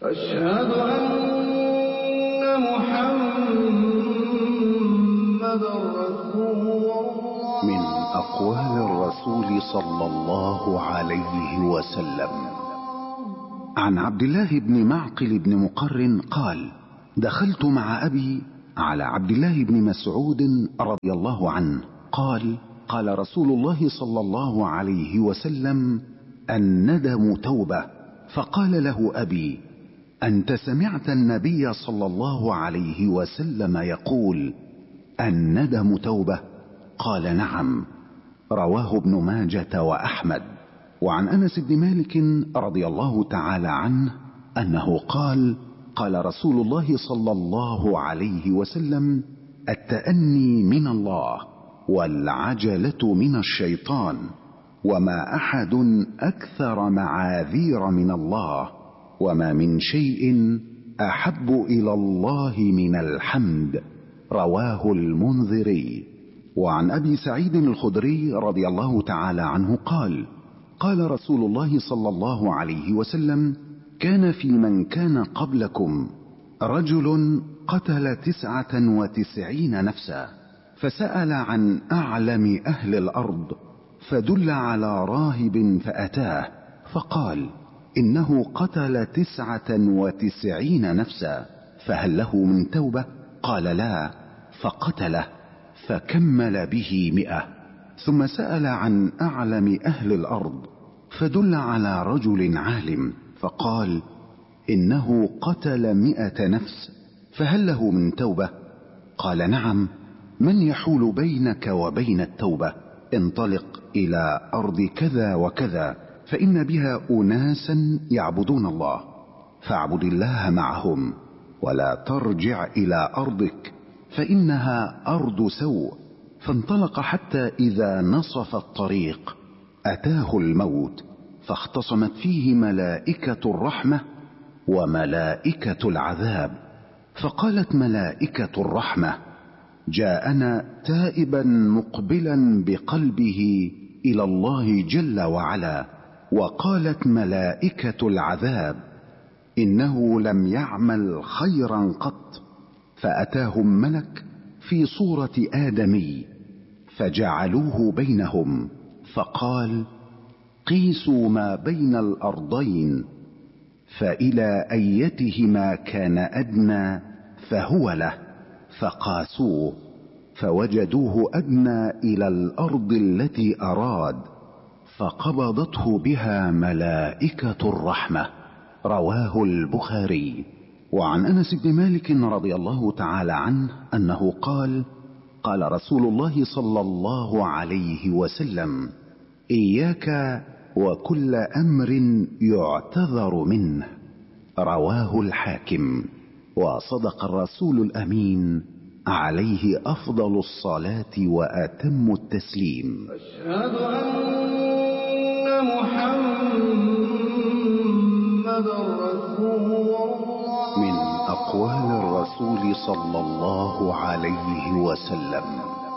أشهد أن محمدًا رسول الله. من أقوال الرسول صلى الله عليه وسلم: عن عبد الله بن معقل بن مقرن قال: دخلت مع أبي على عبد الله بن مسعود رضي الله عنه قال: قال رسول الله صلى الله عليه وسلم: الندم توبة. فقال له أبي: أنت سمعت النبي صلى الله عليه وسلم يقول الندم توبة؟ قال: نعم. رواه ابن ماجة وأحمد. وعن أنس بن مالك رضي الله تعالى عنه أنه قال: قال رسول الله صلى الله عليه وسلم: التأني من الله والعجلة من الشيطان، وما أحد أكثر معاذير من الله، وما من شيء أحب إلى الله من الحمد. رواه المنذري. وعن أبي سعيد الخدري رضي الله تعالى عنه قال: قال رسول الله صلى الله عليه وسلم: كان في من كان قبلكم رجل قتل 99 نفسا، فسأل عن أعلم أهل الأرض، فدل على راهب فأتاه فقال: إنه قتل 99 نفسا، فهل له من توبة؟ قال: لا. فقتله، فكمل به 100. ثم سأل عن أعلم أهل الأرض، فدل على رجل عالم، فقال: إنه قتل 100 نفس، فهل له من توبة؟ قال: نعم. من يحول بينك وبين التوبة؟ انطلق إلى أرض كذا وكذا، فإن بها أناسا يعبدون الله، فاعبد الله معهم، ولا ترجع إلى أرضك، فإنها أرض سوء. فانطلق حتى إذا نصف الطريق أتاه الموت، فاختصمت فيه ملائكة الرحمة وملائكة العذاب، فقالت ملائكة الرحمة: جاءنا تائبا مقبلا بقلبه إلى الله جل وعلا. وقالت ملائكة العذاب: إنه لم يعمل خيرا قط. فأتاهم ملك في صورة آدمي، فجعلوه بينهم، فقال: قيسوا ما بين الأرضين، فإلى أيتهما كان أدنى فهو له، فقاسوه، فوجدوه أدنى إلى الأرض التي أراد، فقبضته بها ملائكة الرحمة. رواه البخاري. وعن أنس بن مالك رضي الله تعالى عنه أنه قال: قال رسول الله صلى الله عليه وسلم: إياك وكل أمر يعتذر منه. رواه الحاكم. وصدق الرسول الأمين عليه أفضل الصلاة وأتم التسليم. أشهد أن محمدًا رسول الله. من أقوال الرسول صلى الله عليه وسلم: